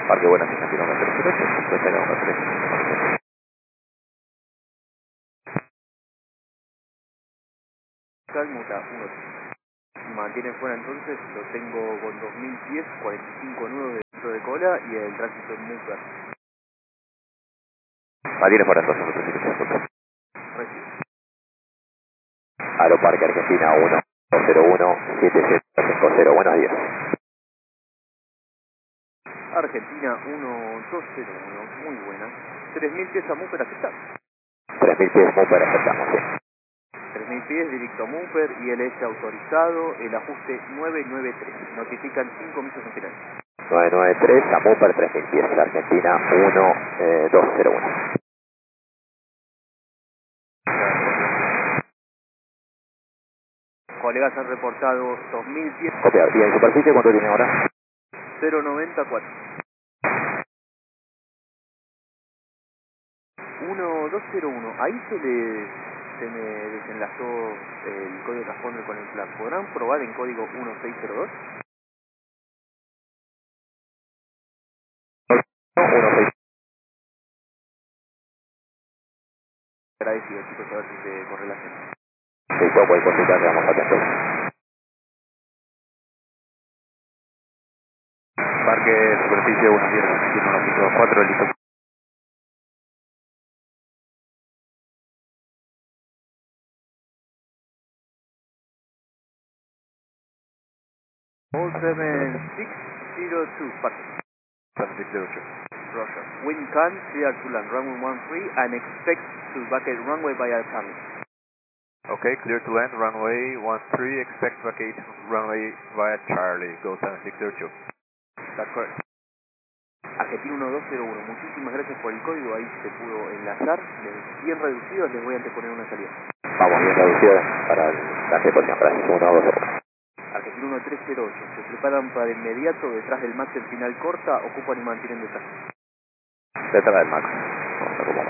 Parque Buenas, 59-308, Calmuta 1. Mantiene fuera entonces, lo tengo con 2010, 45.9 dentro de cola y el tránsito en Mucar. Mantiene fuera entonces, no sé si Recibe. Aeroparque Argentina 1-201-7750, buenos días. Argentina 1201, muy buena. 3.000 pies a Muper aceptar. 3.000 pies Mumper, aceptamos, sí. 3.000 pies directo a Muper y LS autorizado, el ajuste 993. Notifican 5 millas en final. 993 a Mumper, 3.000 pies, Argentina 1-201. Colegas han reportado 2.000 pies, Copiar, ¿y en superficie cuánto tiene ahora? 094. 1201, ahí se me desenlazó el código transponder con el plan. ¿Podrán probar en código 1602? 1-6. Agradecido, chicos, a ver si se correlaciona. Sí, cualquier cosita, quedamos atentos. Parque superficie 110, Argentina 1.4, listo. All 7602, parking. 608. Roger. Wind can clear to land runway 13 and expect to vacate runway via coming. Okay, clear to land, runway 13, expect vacate runway via Charlie, go 7602. That's correct. Argentina 1201, muchísimas gracias por el código, ahí se pudo enlazar. Bien reducido, les voy a anteponer una salida. Vamos, bien reducido para la ejecución, gracias, 1-201. Argentina 1308, se preparan para inmediato detrás del max en final corta, ocupan y mantienen detrás. Detrás del Max. Vamos a acomodar.